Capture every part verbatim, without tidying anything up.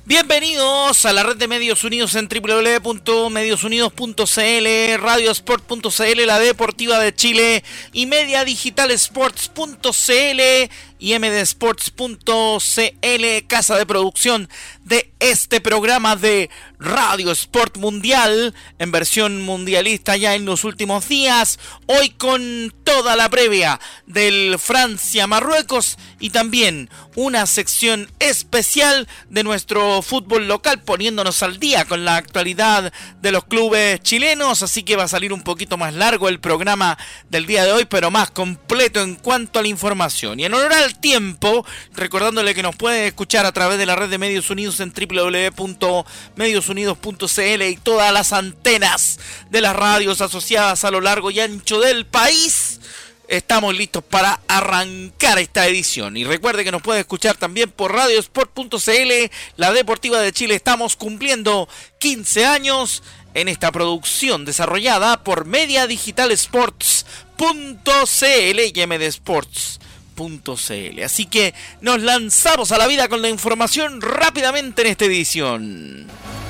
Bienvenidos a la red de Medios Unidos en doble u doble u doble u punto medios unidos punto c l, radiosport punto c l, la Deportiva de Chile y media digital sports punto c l y m d sports punto c l, casa de producción de este programa de Radio Sport Mundial en versión mundialista ya en los últimos días, hoy con toda la previa del Francia-Marruecos y también una sección especial de nuestro fútbol local, poniéndonos al día con la actualidad de los clubes chilenos, así que va a salir un poquito más largo el programa del día de hoy, pero más completo en cuanto a la información. Y en honor al tiempo, recordándole que nos puede escuchar a través de la red de Medios Unidos en doble u doble u doble u punto medios unidos punto c l y todas las antenas de las radios asociadas a lo largo y ancho del país. Estamos listos para arrancar esta edición. Y recuerde que nos puede escuchar también por radiosport punto c l, la Deportiva de Chile. Estamos cumpliendo quince años en esta producción desarrollada por media digital sports punto c l y m d sports punto c l. Así que nos lanzamos a la vida con la información rápidamente en esta edición.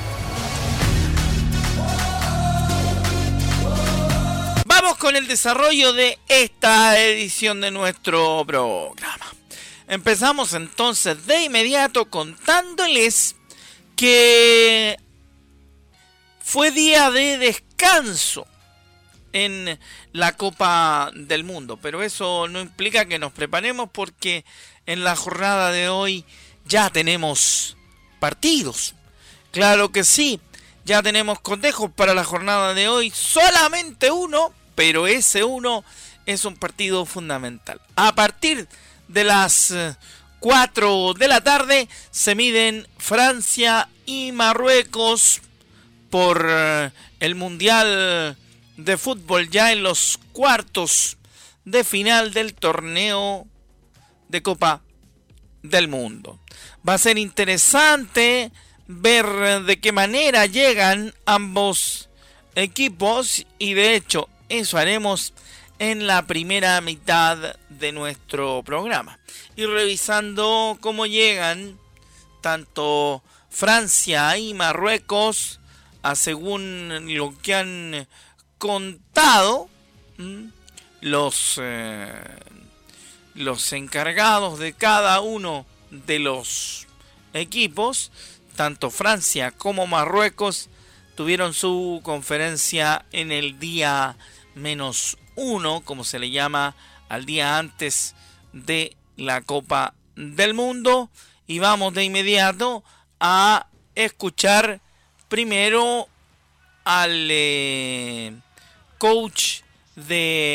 Vamos con el desarrollo de esta edición de nuestro programa. Empezamos entonces de inmediato contándoles que fue día de descanso en la Copa del Mundo, pero eso no implica que nos preparemos, porque en la jornada de hoy ya tenemos partidos. Claro que sí, ya tenemos cotejos para la jornada de hoy, solamente uno, pero ese uno es un partido fundamental. A partir de las cuatro de la tarde se miden Francia y Marruecos por el Mundial de Fútbol, ya en los cuartos de final del torneo de Copa del Mundo. Va a ser interesante ver de qué manera llegan ambos equipos, y de hecho eso haremos en la primera mitad de nuestro programa, y revisando cómo llegan tanto Francia y Marruecos, a según lo que han contado ¿m? los eh, los encargados de cada uno de los equipos. Tanto Francia como Marruecos tuvieron su conferencia en el día menos uno, como se le llama al día antes de la Copa del Mundo. Y vamos de inmediato a escuchar primero al eh, coach de